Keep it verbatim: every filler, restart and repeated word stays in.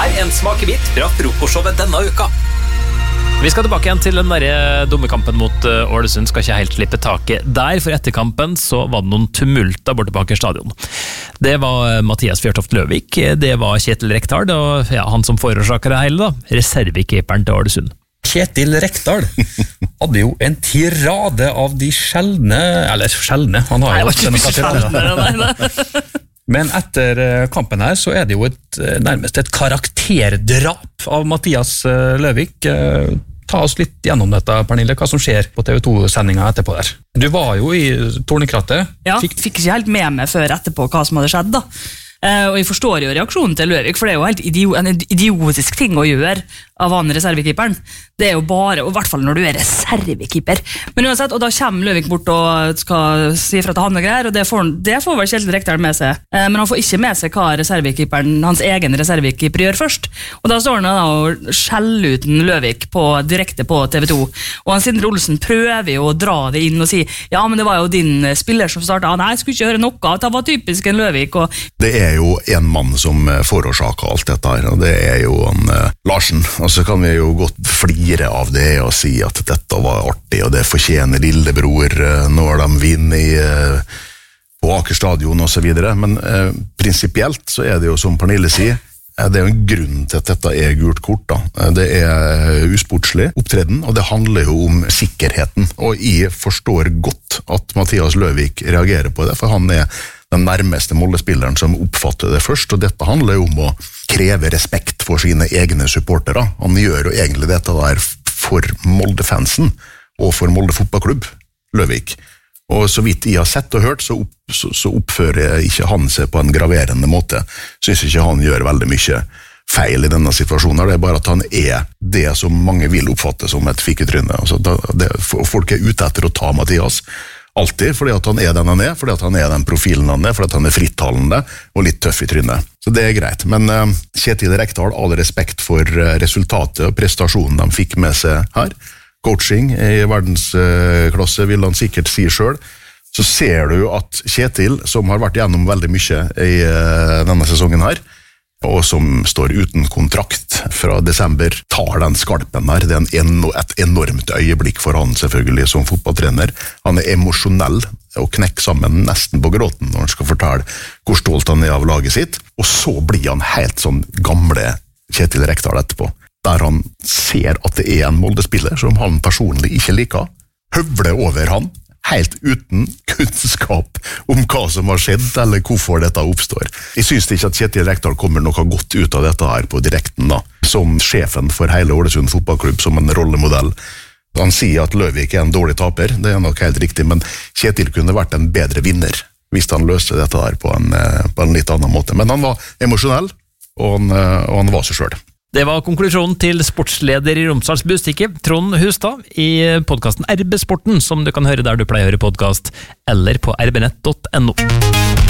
Her en smakebit fra frokostshowet denne uka. Vi skal tilbake igjen til den der dumme kampen mot Ålesund. Skal ikke helt slippe taket der, for etter kampen så var det noen tumulter borte på Aker stadion. Det var Mathias Fjørtoft Løvik, det var Kjetil Rekdal, og ja, han som forårsaker det hele da, reservekeeperen til Ålesund. Kjetil Rekdal hadde jo en tirade av de sjeldne, eller sjeldne, han har jo også noe tirade. Men etter kampen her så er det jo et, nærmest et karakterdrap av Mathias Løvik. Ta oss litt gjennom dette, Pernille, hva som skjer på T V to-sendingen etterpå der. Du var jo i Tornekrattet. Ja, fikk, fikk ikke helt med meg før etterpå hva som hadde skjedd da. Uh, og jeg forstår jo reaksjonen til Løvik, for det er jo helt idio en idiotisk ting å gjøre av han reservekeeperen. Det er jo bare, og i hvert fall når du er reservekeeper. Men uansett, og da kommer Løvik bort og skal si fra til han og greier, og det får, det får vel Kjetil Rekdal med seg. Uh, men han får ikke med seg hva reservekeeperen, hans egen reservekeeper gjør først. Og da står han da og skjeller ut Løvik på, direkte på T V to. Og han Sindre Olsen prøver jo å dra det inn og si, ja, men det var jo din spiller som startet. Nei, jeg skulle ikke høre noe, det var typisk en Løvik. Og det er jo en mann som forårsaker alt dette her, og det er jo han, eh, Larsen. Og så kan vi jo godt flire av det og si at dette var artig, og det fortjener lillebror eh, når de vinner i, eh, på Aker stadion og så videre. Men eh, prinsipielt så er det jo, som Pernille sier, eh, det er jo en grunn til at dette er gult kort da. Eh, det er usportslig opptreden, og det handler jo om sikkerheten. Og jeg forstår godt at Mathias Løvik reagerer på det, for han er den nærmeste Molde-spilleren som oppfatter det først, og dette handler jo om å kreve respekt for sine egne supportere. Han gjør jo egentlig dette der for Molde-fansen, og for Molde fotballklubb, Løvik. Og så vidt jeg har sett og hørt, så, opp, så, så oppfører ikke han seg på en graverende måte. Synes ikke han gjør veldig mye feil i denne situasjonen. Det er bare at han er det som mange vil oppfatte som et fiketryne. Altså, det, folk er ute etter å ta Mathias, alltid, fordi at han er den han er, fordi at han er den profilen han er, fordi at han er frittalende og litt tøff i trynet. Så det er greit. Men uh, Kjetil Rekdal, all respekt for uh, resultatet og prestasjonen de fikk med seg her. Coaching i verdensklasse, uh, vil han sikkert si selv. Så ser du at Kjetil, som har vært gjennom veldig mye i uh, denne sesongen her, og som står uten kontrakt fra desember, tar den skalpen her. Det er en, et enormt øyeblikk for han selvfølgelig som fotballtrener. Han er emosjonell og knekker sammen nesten på gråten når han skal fortelle hvor stolt han er av laget sitt. Og så blir han helt sånn gamle Kjetil Rekdal etterpå, der han ser at det er en Molde-spiller som han personlig ikke liker, høvler over han, helt uten kunnskap om hva som har skjedd, eller hvorfor dette oppstår. Jeg synes ikke at Kjetil Rekdal kommer noe godt ut av dette her på direkten da, som sjefen for hele Ålesund fotballklubb, som en rollemodell. Han sier at Løvik er en dårlig taper, det er nok helt riktig, men Kjetil kunne vært en bedre vinner, hvis han løste dette her på en, på en litt annen måte. Men han var emosjonell, og han, og han var seg selv. Det var konklusjonen til sportsleder i Romsdals Bustikke, Trond Hustad, i podcasten R B Sporten, som du kan høre der du pleier å høre podcast, eller på r b nett punktum no.